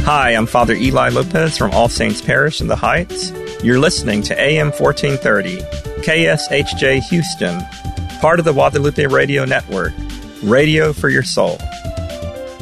Hi, I'm Father Eli Lopez from All Saints Parish in the Heights. You're listening to AM 1430, KSHJ Houston, part of the Guadalupe Radio Network, radio for your soul.